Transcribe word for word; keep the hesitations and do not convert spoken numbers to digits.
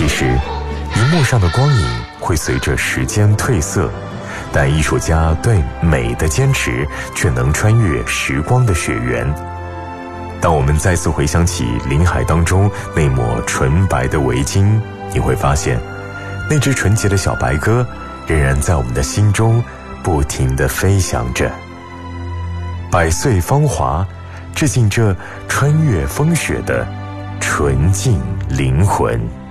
其实，荧幕上的光影会随着时间褪色，但艺术家对美的坚持却能穿越时光的雪原。当我们再次回想起林海当中那抹纯白的围巾，你会发现，那只纯洁的小白鸽仍然在我们的心中不停地飞翔着。百岁芳华，致敬这穿越风雪的纯净灵魂。